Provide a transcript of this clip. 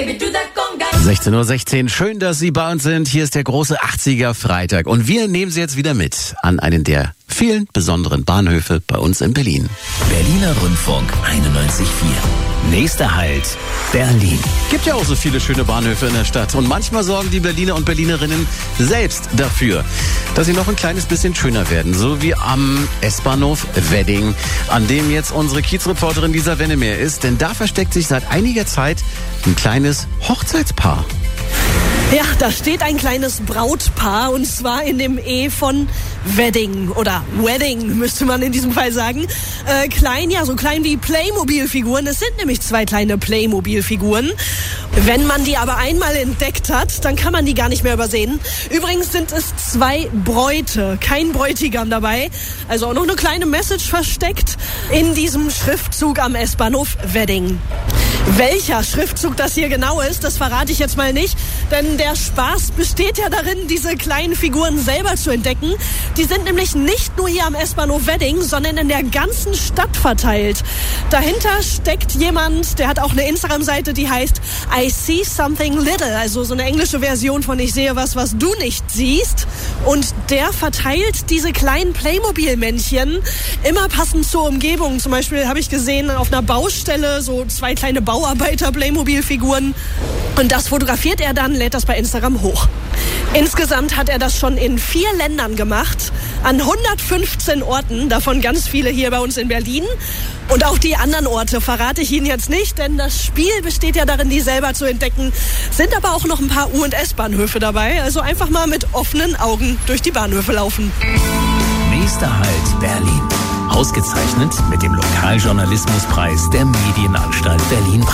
16:16 Uhr. Schön, dass Sie bei uns sind. Hier ist der große 80er Freitag. Und wir nehmen Sie jetzt wieder mit an einen der vielen besonderen Bahnhöfe bei uns in Berlin. Berliner Rundfunk 91.4. Nächster Halt, Berlin. Gibt ja auch so viele schöne Bahnhöfe in der Stadt. Und manchmal sorgen die Berliner und Berlinerinnen selbst dafür, dass sie noch ein kleines bisschen schöner werden. So wie am S-Bahnhof Wedding, an dem jetzt unsere Kiezreporterin Lisa Wennemeer ist. Denn da versteckt sich seit einiger Zeit ein kleines Hochzeitspaar. Ja, da steht ein kleines Brautpaar und zwar in dem E von Wedding oder Wedding müsste man in diesem Fall sagen. Klein, ja, so klein wie Playmobil-Figuren. Es sind nämlich 2 kleine Playmobil-Figuren. Wenn man die aber einmal entdeckt hat, dann kann man die gar nicht mehr übersehen. Übrigens sind es 2 Bräute, kein Bräutigam dabei. Also auch noch eine kleine Message versteckt in diesem Schriftzug am S-Bahnhof Wedding. Welcher Schriftzug das hier genau ist, das verrate ich jetzt mal nicht, denn der Spaß besteht ja darin, diese kleinen Figuren selber zu entdecken. Die sind nämlich nicht nur hier am S-Bahnhof Wedding, sondern in der ganzen Stadt verteilt. Dahinter steckt jemand, der hat auch eine Instagram-Seite, die heißt I See Something Little, also so eine englische Version von Ich sehe was du nicht siehst. Und der verteilt diese kleinen Playmobil-Männchen immer passend zur Umgebung. Zum Beispiel habe ich gesehen auf einer Baustelle so 2 kleine Bauarbeiter-Playmobil-Figuren. Und das fotografiert er dann, lädt das bei Instagram hoch. Insgesamt hat er das schon in 4 Ländern gemacht, an 115 Orten, davon ganz viele hier bei uns in Berlin. Und auch die anderen Orte verrate ich Ihnen jetzt nicht, denn das Spiel besteht ja darin, die selber zu entdecken. Sind aber auch noch ein paar U- und S-Bahnhöfe dabei, also einfach mal mit offenen Augen durch die Bahnhöfe laufen. Nächster Halt, Berlin. Ausgezeichnet mit dem Lokaljournalismuspreis der Medienanstalt Berlin.